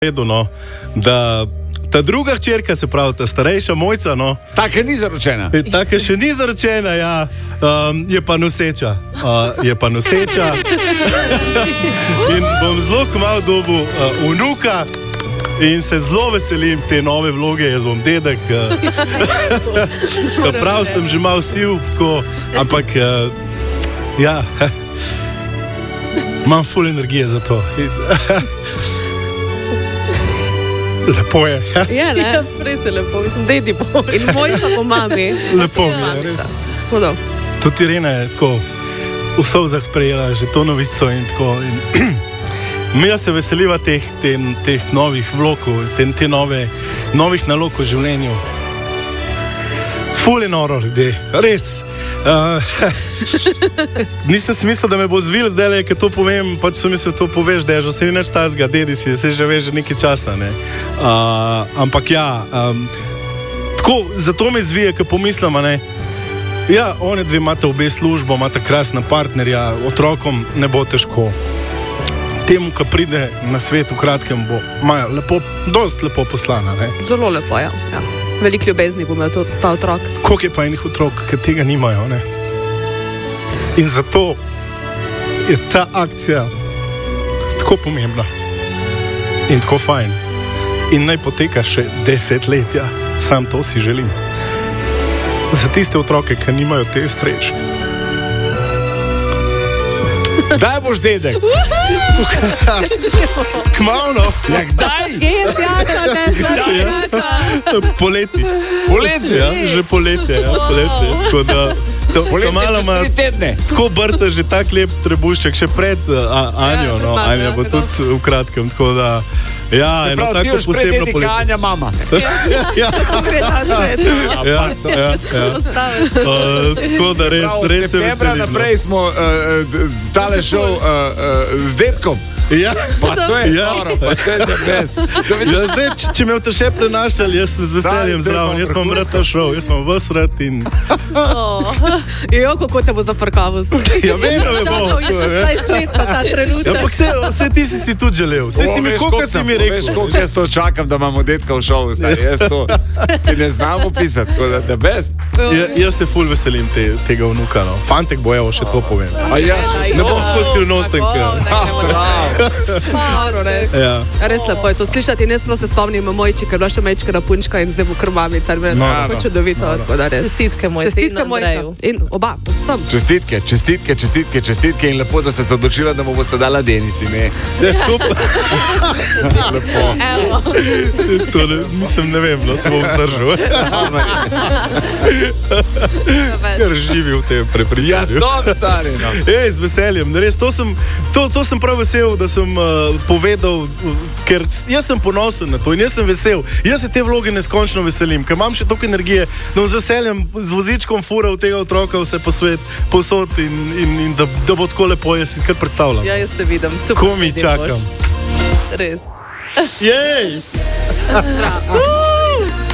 povedal, no, da ta druga hčerka, se pravi, ta starejša Mojca, no. Taka ni zaročena. Taka še ni zaročena, ja. Je pa noseča. In bom zelo kmalu dobil vnuka in se zelo veselim te nove vloge. Jaz bom dedek. Prav sem že malo siv, tako, ampak ja, imam ful energije za to. Lepo je. Ja, ne? Res je lepo, mislim, dedi bo. In Mojca po mami. Lepo mi je, res. Tudi Irena je tako v solzah sprejela že to novico in tako. Mi se veseliva teh novih vlogov, te novih nalog v življenju. Ful je noro, ljudje, res. Nisem si mislil, da me bo zvil zdaj, ker to povem, pač sem mislil, to poveš, da je že vse ni nič tazga, dedi si, se že veš že nekaj časa, ne. Ampak ja, tako, zato me zvije, ker pomislim, ne. Ja, one dve imate obe službo, imate krasna partnerja, otrokom ne bo težko. Temu, ki pride na svet v kratkem, bo Maja lepo, dost lepo poslana, ne. Zelo lepo, ja. Veliko ljubezni bo imel ta otrok. Koliko je pa enih otrok, ki tega nimajo, ne? In zato je ta akcija tako pomembna in tako fajn. In naj poteka še 10 let, ja. Sam to si želim. Za tiste otroke, ki nimajo te sreče. Kdaj boš dedek? Kmavno. Ja, kdaj? Poleti. Poleti? Ja, že poletje, ja, poletje. Tako da, poletje čez 3 tedne. Tako brca že tak lep trebušček, še pred Anjo, no. Anja bo tudi v kratkem, tako da, ja, eno tako posebno poletje. Prav, ti Anja mama. Ja. Tako da res se veselim. Septembra naprej smo tale šov z dedkom. Ja, pa to je noro, pa to je best. Ja, zdaj, če me boste še prenašali, jaz se z veseljem zdravom, jaz vam rad to šel, jaz vam vas rad in... Jo, kako te bo zafrkavo. Ja, vem, da me bo. Je 16 let pa ta trenutek. Ampak vse ti si tudi želel, vse si mi, koliko si mi rekel. Veš, koliko jaz to čakam, da imamo dedka v šovu, jaz to ti ne znam opisati, tako da te best. Jaz se ful veselim tega vnuka, no. Fantek bo, evo, še to povem. Ne bom tako skrivnosten. Res lepo je to slišati in jaz se spomnim Mojči, ker bila še majčkana punčka in zdaj bo krmamica. Čudovito. Čestitke Mojci in Andreju. In oba, sem. Čestitke in lepo, da ste se odločila, da mu boste dala Denisi, ne? Lepo. To nisem, ne vem, no, se bom zdržal. Ker živi v tem prepričanju. Ja, to stari, no. Z veseljem, res, to sem prav vesel, da sem povedal, ker jaz sem ponosen na to in jaz sem vesel. Jaz se te vloge neskončno veselim, ker imam še toliko energije, da bom z veseljem z vozičkom fural tega otroka vse po svet, posod in da bo tako lepo, jaz si kar predstavljam. Ja, jaz te vidim. Super. Ko mi čakam. Res. Jej!